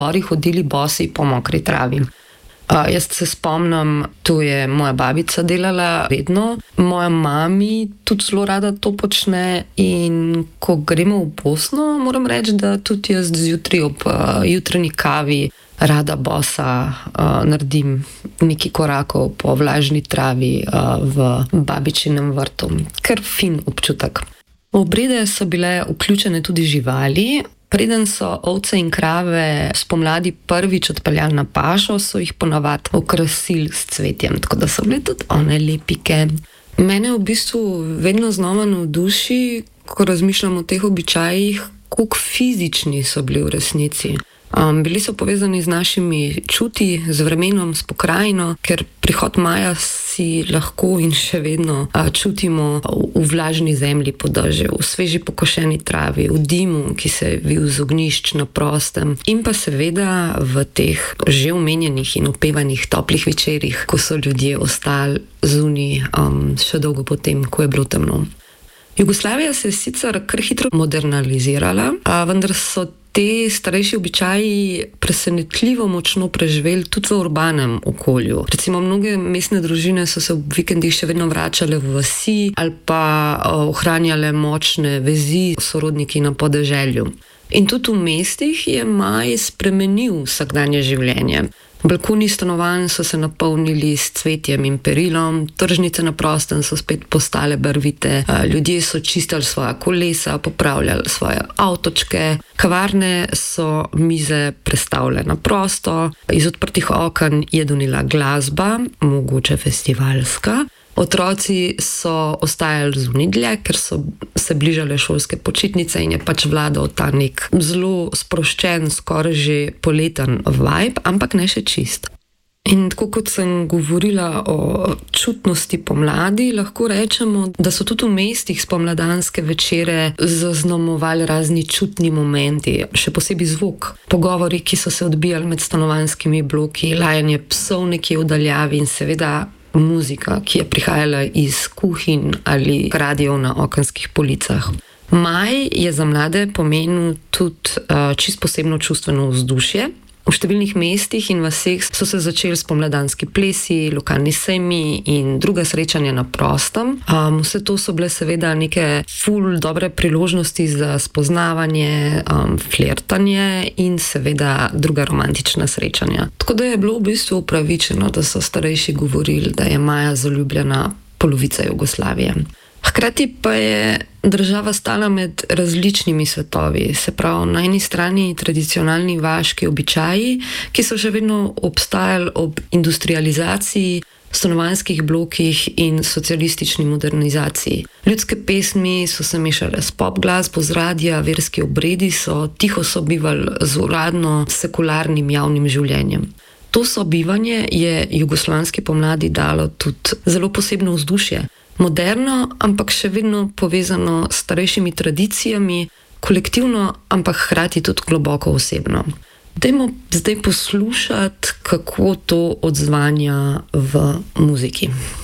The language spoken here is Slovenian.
gori hodili bosi po mokri travi. Jaz se spomnim, to je moja babica delala vedno, moja mami tudi zelo rada to počne in ko gremo v Bosno, moram reči, da tudi jaz zjutraj ob jutranji kavi rada bosa naredim nekaj korakov po vlažni travi v babičinem vrtu. Kar fin občutek. V obrede so bile vključene tudi živali. Preden so ovce in krave spomladi prvič odpeljali na pašo, so jih ponavadi okrasili s cvetjem, tako da so bile tudi one lepike. Mene v bistvu vedno znova navduši, ko razmišljam o teh običajih, koliko fizični so bili v resnici. Bili so povezani z našimi čuti, z vremenom, s pokrajino, ker prihod maja si lahko in še vedno čutimo v vlažni zemlji po dežju, v sveži pokošeni travi, v dimu, ki se je vil z ognjišč na prostem in pa seveda v teh že omenjenih in opevanih toplih večerih, ko so ljudje ostali zunaj še dolgo potem, ko je bilo temno. Jugoslavija se je sicer kar hitro modernizirala, vendar so te starejši običaji presenetljivo močno preživeli tudi v urbanem okolju. Recimo mnoge mestne družine so se ob vikendih še vedno vračale v vasi ali pa ohranjale močne vezi s sorodniki na podeželju. In tudi v mestih je maj spremenil vsakdanje življenje. Balkoni stanovanj so se napolnili s cvetjem in perilom, tržnice na prostem so spet postale barvite, ljudje so čistili svoja kolesa, popravljali svoje avtočke, kavarne so mize prestavile na prosto, iz odprtih oken je donila glasba, mogoče festivalska. Otroci so ostajali zunaj dlje, ker so se bližale šolske počitnice in je pač vladal ta nek zelo sproščen, skoraj že poleten vibe, ampak ne še čist. In tako kot sem govorila o čutnosti pomladi, lahko rečemo, da so tudi v mestih spomladanske večere zaznamovali razni čutni momenti, še posebej zvok. Pogovori, ki so se odbijali med stanovanjskimi bloki, lajanje psov nekje v daljavi in seveda muzika, ki je prihajala iz kuhinj ali radiev na okenskih policah. Maj je za mlade pomenil tudi čisto posebno čustveno vzdušje. V številnih mestih in vaseh so se začeli spomladanski plesi, lokalni sejmi in druga srečanja na prostem. Vse to so bile seveda neke ful dobre priložnosti za spoznavanje, flirtanje in seveda druga romantična srečanja. Tako da je bilo v bistvu upravičeno, da so starejši govorili, da je Maja zaljubljena polovica Jugoslavije. Hkrati pa je država stala med različnimi svetovi, se pravi na eni strani tradicionalni vaški običaji, ki so še vedno obstajali ob industrializaciji, stanovanjskih blokih in socialistični modernizaciji. Ljudske pesmi so se mešale s pop glasbo z radia, verski obredi so tiho sobivali z uradno sekularnim javnim življenjem. To sobivanje je jugoslovanski pomladi dalo tudi zelo posebno vzdušje. Moderno, ampak še vedno povezano s starejšimi tradicijami, kolektivno, ampak hkrati tudi globoko osebno. Dajmo zdaj poslušati, kako to odzvanja v muziki.